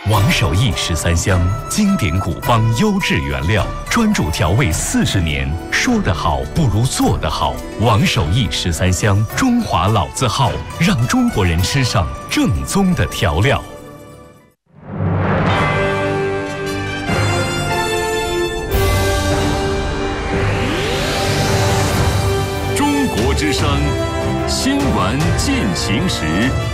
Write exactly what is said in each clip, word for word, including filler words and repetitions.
王守义十三香，经典古方，优质原料，专注调味四十年。说得好不如做得好。王守义十三香，中华老字号，让中国人吃上正宗的调料。 中国之声，新闻进行时。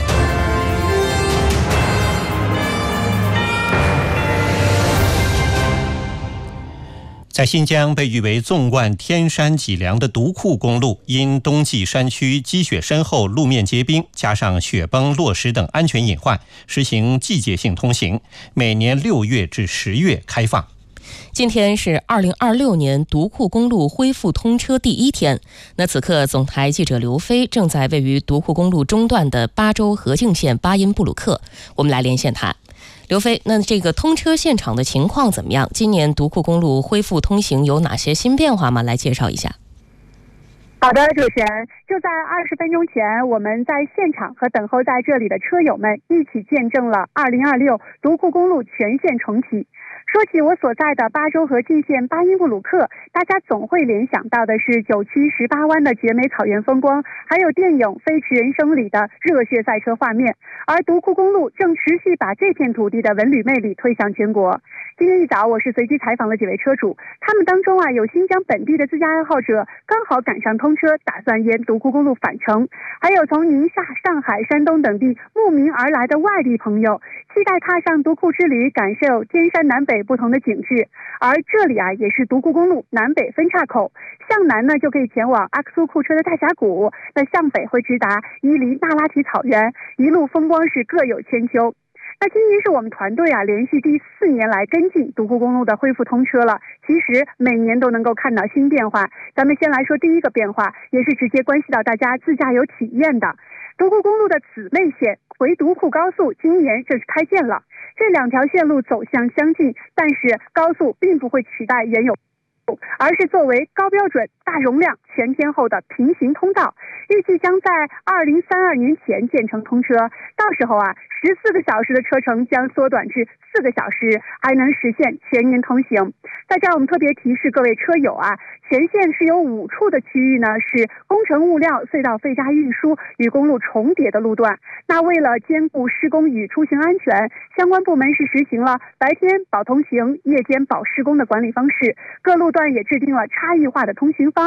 在新疆被誉为纵贯天山脊梁的独库公路，因冬季山区积雪深厚，路面结冰，加上雪崩、落石等安全隐患，实行季节性通行，每年六月至十月开放。 今天是二零二六年独库公路恢复通车第一天。那此刻，总台记者刘飞正在位于独库公路中段的巴州河静县巴音布鲁克，我们来连线他。刘飞，那这个通车现场的情况怎么样？今年独库公路恢复通行有哪些新变化吗？来介绍一下。 好的，主持人，就在二十分钟前，我们在现场和等候在这里的车友们一起见证了二零二六独库公路全线重启。说起我所在的巴州河静县巴音布鲁克，大家总会联想到的是九曲十八弯的绝美草原风光，还有电影《飞驰人生》里的热血赛车画面。而独库公路正持续把这片土地的文旅魅力推向全国。今天一早，我是随机采访了几位车主，他们当中啊有新疆本地的自驾爱好者，刚好赶上通车，打算沿独库公路返程；还有从宁夏、上海、山东等地慕名而来的外地朋友，期待踏上独库之旅，感受天山南北不同的景致。而这里啊也是独库公路南北分岔口，向南呢就可以前往阿克苏库车的大峡谷，那向北会直达伊犁那拉提草原，一路风光是各有千秋。那今年是我们团队啊连续第四年来跟进独库公路的恢复通车了，其实每年都能够看到新变化。咱们先来说第一个变化，也是直接关系到大家自驾游体验的。独库公路的姊妹线回独库高速今年正式开建了，这两条线路走向相近，但是高速并不会取代原有，而是作为高标准、大容量、全天候的平行通道，预计将在二零三二年前建成通车。到时候啊，十四个小时的车程将缩短至四个小时，还能实现全年通行。在这儿我们特别提示各位车友啊，全线是有五处的区域呢是工程物料、隧道废渣运输与公路重叠的路段。那为了兼顾施工与出行安全，相关部门是实行了白天保通行、夜间保施工的管理方式，各路段也制定了差异化的通行方案。